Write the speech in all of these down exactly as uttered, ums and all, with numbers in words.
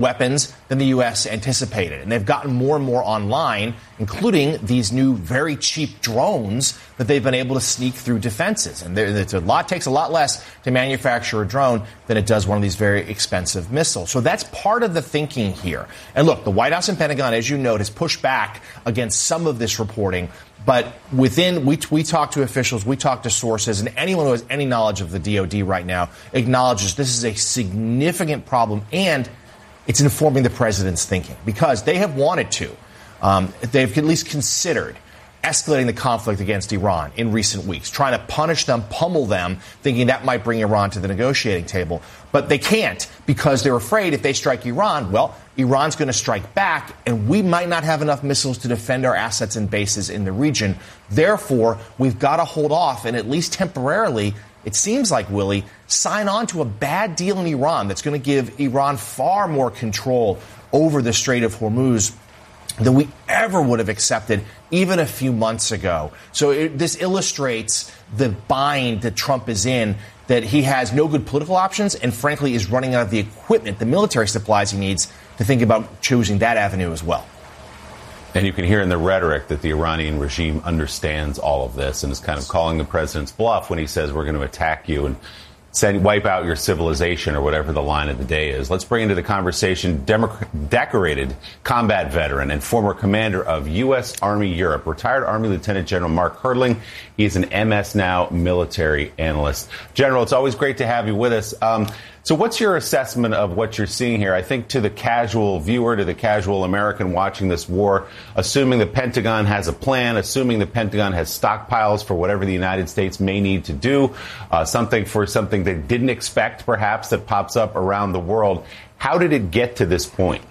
weapons than the U S anticipated. And they've gotten more and more online, including these new very cheap drones that they've been able to sneak through defenses. And it's a lot, takes a lot less to manufacture a drone than it does one of these very expensive missiles. So that's part of the thinking here. And look, the White House and Pentagon, as you note, has pushed back against some of this reporting. But within, we, we talk to officials, we talk to sources, and anyone who has any knowledge of the D O D right now acknowledges this is a significant problem, and it's informing the president's thinking because they have wanted to. Um, they've at least considered escalating the conflict against Iran in recent weeks, trying to punish them, pummel them, thinking that might bring Iran to the negotiating table. But they can't because they're afraid if they strike Iran, well, Iran's going to strike back, and we might not have enough missiles to defend our assets and bases in the region. Therefore, we've got to hold off and at least temporarily, it seems like, Willie, sign on to a bad deal in Iran that's going to give Iran far more control over the Strait of Hormuz than we ever would have accepted even a few months ago. So it, this illustrates the bind that Trump is in, that he has no good political options and, frankly, is running out of the equipment, the military supplies he needs to think about choosing that avenue as well. And you can hear in the rhetoric that the Iranian regime understands all of this and is kind of calling the president's bluff when he says we're going to attack you and send, wipe out your civilization or whatever the line of the day is. Let's bring into the conversation Demo- decorated combat veteran and former commander of U S. Army Europe, retired Army Lieutenant General Mark Herdling. He's an M S Now military analyst. General, it's always great to have you with us. Um, So what's your assessment of what you're seeing here? I think to the casual viewer, to the casual American watching this war, assuming the Pentagon has a plan, assuming the Pentagon has stockpiles for whatever the United States may need to do, uh, something for something they didn't expect, perhaps, that pops up around the world. How did it get to this point?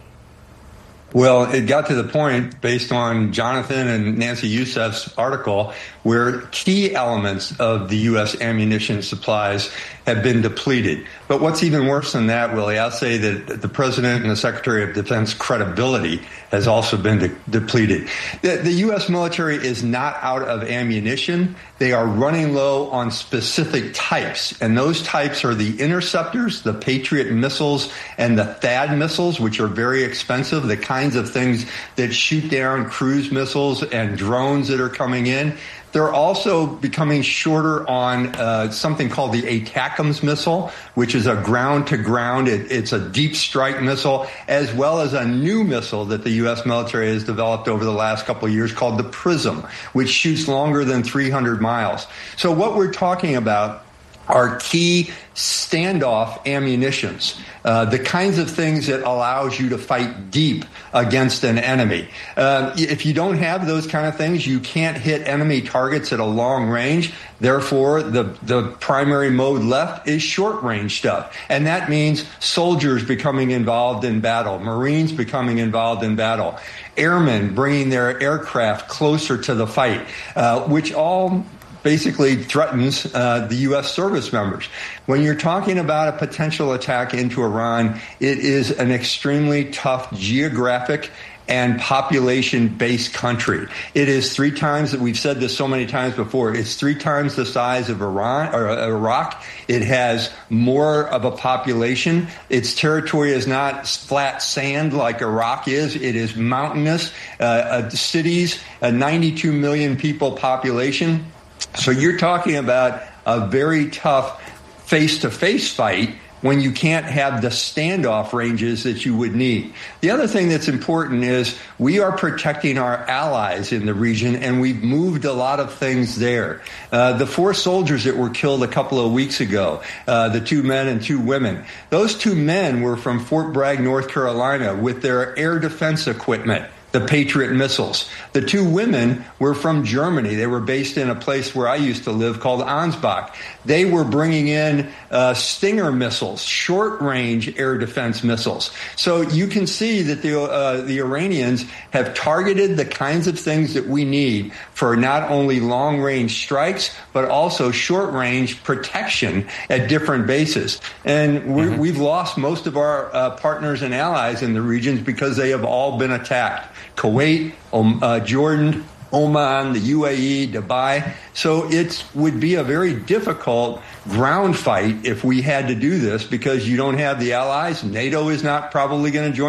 Well, it got to the point, based on Jonathan and Nancy Youssef's article, where key elements of the U S ammunition supplies have been depleted. But what's even worse than that, Willie, I'll say that the President and the Secretary of Defense credibility has also been de- depleted. The, the U S military is not out of ammunition. They are running low on specific types, and those types are the interceptors, the Patriot missiles, and the THAAD missiles, which are very expensive, the kinds of things that shoot down cruise missiles and drones that are coming in. They're also becoming shorter on uh, something called the ATACMS missile, which is a ground-to-ground. It, it's a deep strike missile, as well as a new missile that the U S military has developed over the last couple of years called the PRISM, which shoots longer than three hundred miles. So what we're talking about are key standoff ammunitions, uh, the kinds of things that allows you to fight deep against an enemy. Uh, if you don't have those kind of things, you can't hit enemy targets at a long range. Therefore, the, the primary mode left is short-range stuff. And that means soldiers becoming involved in battle, Marines becoming involved in battle, airmen bringing their aircraft closer to the fight, uh, which all basically threatens uh, the U S service members. When you're talking about a potential attack into Iran, it is an extremely tough geographic and population-based country. It is three times, that we've said this so many times before, it's three times the size of Iran or uh, Iraq. It has more of a population. Its territory is not flat sand like Iraq is. It is mountainous. Uh, uh, cities, a ninety-two million people population. So you're talking about a very tough face-to-face fight when you can't have the standoff ranges that you would need. The other thing that's important is we are protecting our allies in the region, and we've moved a lot of things there. Uh, the four soldiers that were killed a couple of weeks ago, uh, the two men and two women, those two men were from Fort Bragg, North Carolina, with their air defense equipment, the Patriot missiles. The two women were from Germany. They were based in a place where I used to live called Ansbach. They were bringing in uh, Stinger missiles, short-range air defense missiles. So you can see that the uh, the Iranians have targeted the kinds of things that we need for not only long-range strikes, but also short-range protection at different bases. And we're, mm-hmm. we've lost most of our uh, partners and allies in the regions because they have all been attacked. Kuwait, um, uh, Jordan, Oman, the U A E, Dubai. So it would be a very difficult ground fight if we had to do this because you don't have the allies. NATO is not probably going to join.